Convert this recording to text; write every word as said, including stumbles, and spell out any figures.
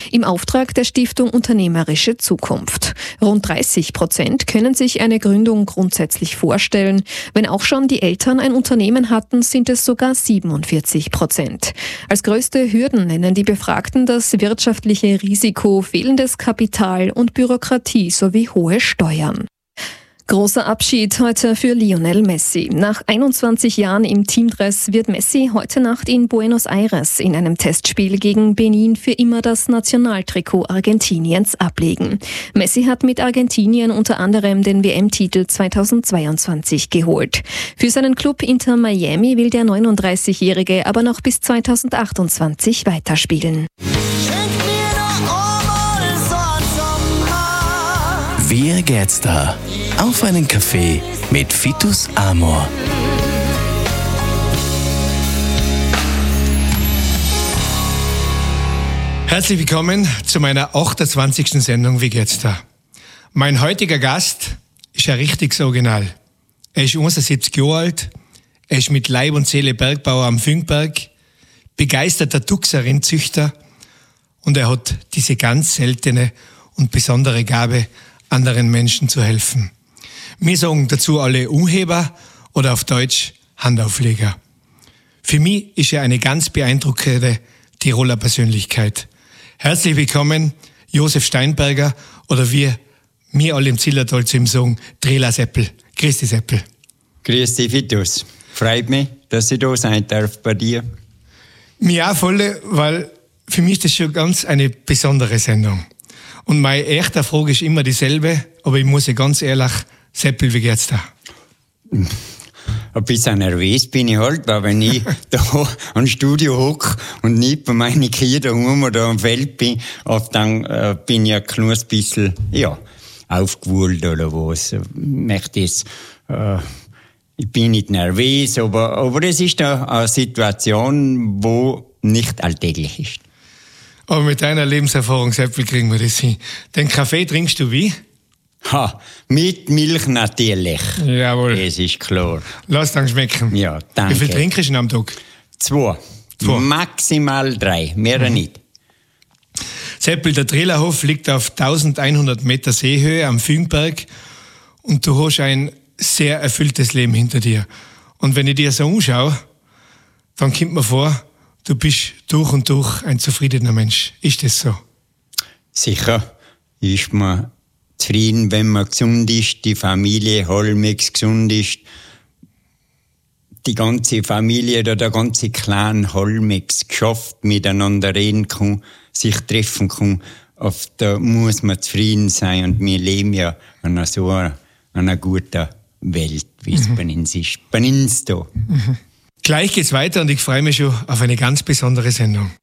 im Auftrag der Stiftung Unternehmerische Zukunft. Rund dreißig Prozent können sich eine Gründung grundsätzlich vorstellen. Wenn auch schon die Eltern ein Unternehmen hatten, sind es sogar siebenundvierzig Prozent. Als größte Hürden nennen die Befragten das wirtschaftliche Risiko, fehlendes Kapital und Bürokratie sowie hohe Steuern. Großer Abschied heute für Lionel Messi. Nach einundzwanzig Jahren im Teamdress wird Messi heute Nacht in Buenos Aires in einem Testspiel gegen Benin für immer das Nationaltrikot Argentiniens ablegen. Messi hat mit Argentinien unter anderem den W M-Titel zweitausendzweiundzwanzig geholt. Für seinen Club Inter Miami will der neununddreißigjährige aber noch bis zweitausendachtundzwanzig weiterspielen. Wie geht's da? Auf einen Kaffee mit Vitus Amor. Herzlich willkommen zu meiner achtundzwanzigsten Sendung Wie geht's da? Mein heutiger Gast ist ein richtiges Original. Er ist einundsiebzig Jahre alt, er ist mit Leib und Seele Bergbauer am Füngberg, begeisterter Duxer-Rindzüchter und er hat diese ganz seltene und besondere Gabe, anderen Menschen zu helfen. Wir sagen dazu alle Urheber oder auf Deutsch Handaufleger. Für mich ist er eine ganz beeindruckende Tiroler Persönlichkeit. Herzlich willkommen, Josef Steinberger oder wie wir alle im Zillertal zu ihm sagen, Trela Seppel. Grüß dich, Seppel. Grüß dich, Vitus. Freut mich, dass ich da sein darf bei dir. Mir auch voll, weil für mich ist das schon ganz eine besondere Sendung. Und meine echte Frage ist immer dieselbe, aber ich muss ja ganz ehrlich, Seppel, wie geht's da? Ein bisschen nervös bin ich halt, weil wenn ich da am Studio hocke und nicht bei meinen Kindern oder da am Feld bin, dann äh, bin ich ein kleines bisschen, ja, aufgewühlt oder was. Ich möchte es, äh, ich bin nicht nervös, aber, aber es ist eine, eine Situation, wo nicht alltäglich ist. Aber mit deiner Lebenserfahrung, Seppel, kriegen wir das hin. Den Kaffee trinkst du wie? Ha, mit Milch natürlich. Jawohl. Das ist klar. Lass dann schmecken. Ja, danke. Wie viel trinkst du am Tag? Zwei. Zwei. Maximal drei, mehr mhm. nicht. Seppel, der Trailerhof liegt auf eintausendeinhundert Meter Seehöhe am Füngberg und du hast ein sehr erfülltes Leben hinter dir. Und wenn ich dir so anschaue, dann kommt mir vor, du bist durch und durch ein zufriedener Mensch. Ist das so? Sicher ist man zufrieden, wenn man gesund ist, die Familie halbwegs gesund ist, die ganze Familie oder der ganze Clan halbwegs geschafft, miteinander reden kann, sich treffen kann. Auf da muss man zufrieden sein und wir leben ja in so einer, einer guten Welt, wie es mhm. bei uns ist. Bei uns da. Mhm. Gleich geht's weiter und ich freue mich schon auf eine ganz besondere Sendung.